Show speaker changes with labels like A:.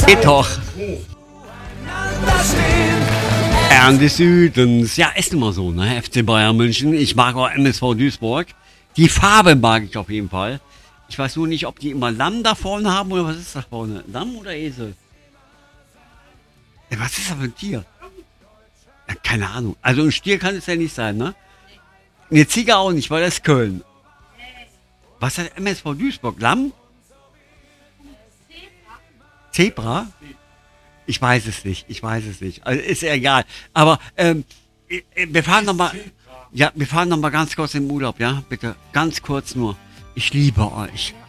A: Geht doch. Herren des Südens. Ja, ist immer so, ne? FC Bayern München. Ich mag auch MSV Duisburg. Die Farbe mag ich auf jeden Fall. Ich weiß nur nicht, ob die immer Lamm da vorne haben oder was ist da vorne? Lamm oder Esel? Ja, was ist das für ein Tier? Ja, keine Ahnung. Also ein Stier kann es ja nicht sein, ne? Eine Ziege auch nicht, weil das ist Köln. Was hat MSV Duisburg? Lamm? Zebra? Ich weiß es nicht. Also ist ja egal. Aber wir fahren noch mal. Ja, wir fahren noch mal ganz kurz in den Urlaub, ja? Bitte, ganz kurz nur. Ich liebe euch.